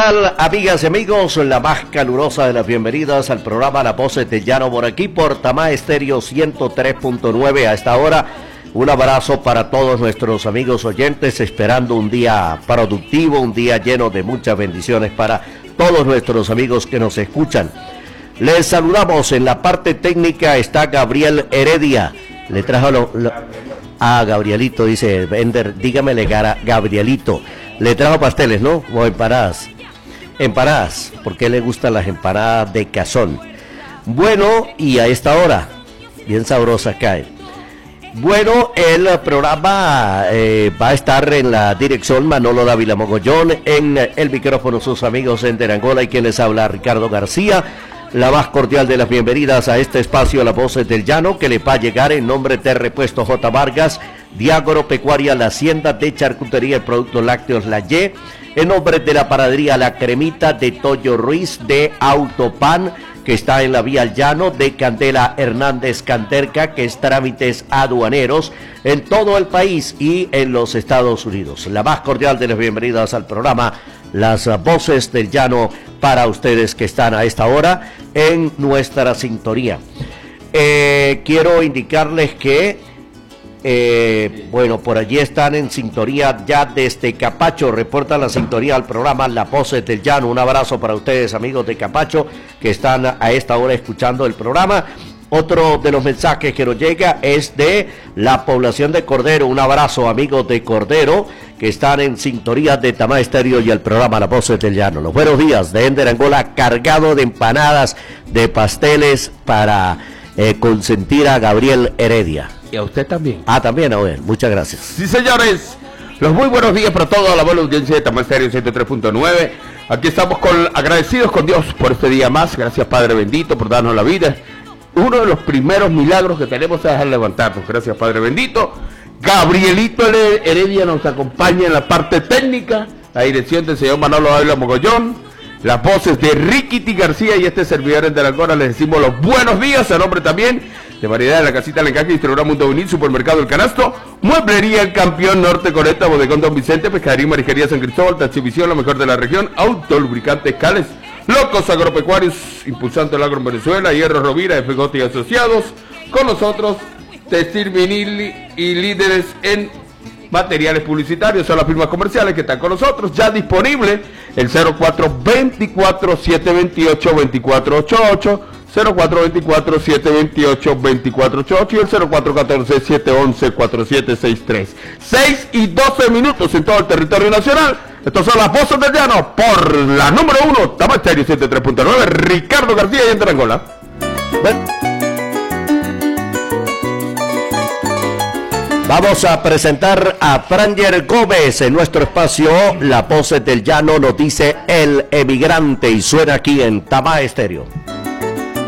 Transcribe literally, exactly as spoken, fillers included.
tal, amigas y amigos? La más calurosa de las bienvenidas al programa La Voces del Llano por aquí por Tamá Estéreo ciento tres punto nueve a esta hora. Un abrazo para todos nuestros amigos oyentes, esperando un día productivo, un día lleno de muchas bendiciones para todos nuestros amigos que nos escuchan. Les saludamos, en la parte técnica está Gabriel Heredia. Le trajo lo, lo... Ah, Gabrielito, dice Bender, dígamele Gabrielito. Le trajo pasteles, ¿no? O empanadas. Empanadas, porque le gustan las empanadas de cazón. Bueno, y a esta hora, bien sabrosas caen. Bueno, el programa eh, va a estar en la dirección Manolo Dávila Mogollón, en el micrófono sus amigos en Angola y quien les habla, Ricardo García. La más cordial de las bienvenidas a este espacio, Las Voces del Llano, que le va a llegar en nombre de Repuesto J. Vargas, de Agropecuaria La Hacienda, de Charcutería y Productos Lácteos La Y, en nombre de la Panadería La Cremita, de Toyo Ruiz, de Autopan, que está en la vía al Llano, de Candela Hernández Canterca, que es trámites aduaneros en todo el país y en los Estados Unidos. La más cordial de las bienvenidas al programa Las Voces del Llano para ustedes que están a esta hora en nuestra sintonía. Eh, quiero indicarles que, eh, bueno, por allí están en sintonía ya desde Capacho, reportan la sintonía al programa Las Voces del Llano. Un abrazo para ustedes, amigos de Capacho, que están a esta hora escuchando el programa. Otro de los mensajes que nos llega es de la población de Cordero. Un abrazo, amigos de Cordero, que están en sintonía de Tamá Estéreo y el programa Las Voces del Llano. Los buenos días de Ender Angola, cargado de empanadas, de pasteles para eh, consentir a Gabriel Heredia. Y a usted también. Ah, también, a ver, muchas gracias. Sí, señores, los muy buenos días para toda la buena audiencia de Tamá Estéreo ciento tres punto nueve. Aquí estamos con, agradecidos con Dios por este día más. Gracias, Padre bendito, por darnos la vida. Uno de los primeros milagros que tenemos es dejar levantarnos. Gracias, Padre bendito. Gabrielito Heredia nos acompaña en la parte técnica, la dirección del señor Manolo Dávila Mogollón, las voces de Ricky García y este servidor de Angola. Les decimos los buenos días, a nombre también de Variedad de la Casita Lencaje, Distribuidora Mundo Unil, Supermercado El Canasto, Mueblería El Campeón, Norte Coreta, Bodegón Don Vicente, Pescadería y Marisquería San Cristóbal, Taxivisión, la mejor de la región, Autolubricantes Cales, Locos Agropecuarios, impulsando el agro en Venezuela, Hierro Rovira, F J y Asociados, con nosotros, Textil Vinil y líderes en materiales publicitarios, son las firmas comerciales que están con nosotros, ya disponible el cero cuatro veinticuatro, siete veintiocho, veinticuatro ochenta y ocho, cero cuatro veinticuatro, siete veintiocho, veinticuatro ochenta y ocho y el cero cuatro catorce, siete once, cuarenta y siete sesenta y tres. seis y doce minutos en todo el territorio nacional. Estos son Las Voces del Llano por la número uno, Tamá Estéreo ciento tres punto nueve, Ricardo García y Ender Angola. Bueno, vamos a presentar a Franger Gómez en nuestro espacio Las Voces del Llano, nos dice El Emigrante, y suena aquí en Tamá Estéreo.